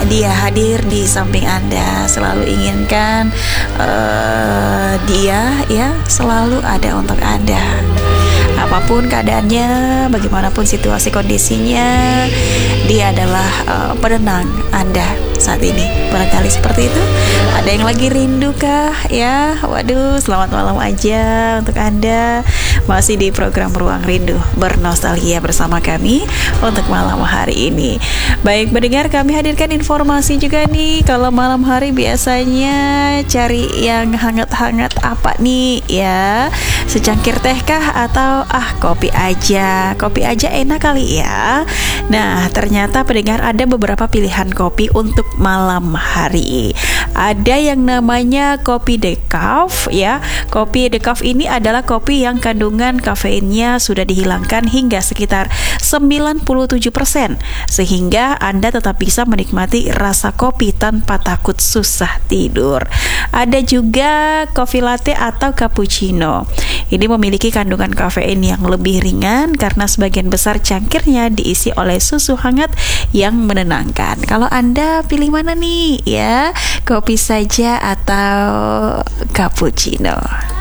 Dia hadir di samping Anda, selalu inginkan dia ya selalu ada untuk Anda. Apapun keadaannya, bagaimanapun situasi kondisinya, dia adalah penenang Anda saat ini. Barangkali seperti itu. Ada yang lagi rindu kah? Ya, waduh, selamat malam aja untuk Anda. Masih di program Ruang Rindu bernostalgia bersama kami untuk malam hari ini. Baik pendengar, kami hadirkan informasi juga nih. Kalau malam hari biasanya cari yang hangat-hangat apa nih ya? Secangkir teh kah atau kopi aja? Kopi aja enak kali ya. Nah, ternyata pendengar ada beberapa pilihan kopi untuk malam hari. Ada yang namanya kopi decaf ya. Kopi decaf ini adalah kopi yang kandungan kafeinnya sudah dihilangkan hingga sekitar 97%, sehingga Anda tetap bisa menikmati rasa kopi tanpa takut susah tidur. Ada juga kopi latte atau cappuccino. Ini memiliki kandungan kafein yang lebih ringan karena sebagian besar cangkirnya diisi oleh susu hangat yang menenangkan. Kalau Anda pilih mana nih ya? Kopi saja atau cappuccino?